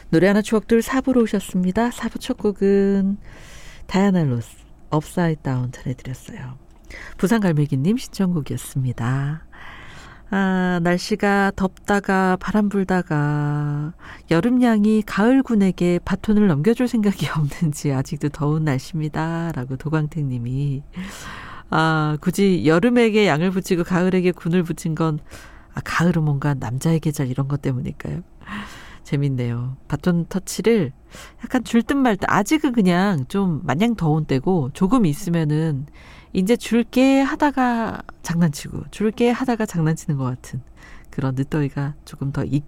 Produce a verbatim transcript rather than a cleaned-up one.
노래하는 추억들 사 부로 오셨습니다. 사 부 첫 곡은 다이아나 로스 업사이드 다운 전해드렸어요. 부산갈매기님 신청곡이었습니다. 아, 날씨가 덥다가 바람 불다가 여름양이 가을군에게 바톤을 넘겨줄 생각이 없는지 아직도 더운 날씨입니다. 라고 도광택님이 아, 굳이 여름에게 양을 붙이고 가을에게 군을 붙인 건 아, 가을은 뭔가 남자의 계절 이런 것 때문일까요? 재밌네요. 바톤 터치를 약간 줄 듯 말 듯 아직은 그냥 좀 마냥 더운 때고 조금 있으면은 이제 줄게 하다가 장난치고 줄게 하다가 장난치는 것 같은 그런 늦더위가 조금 더 있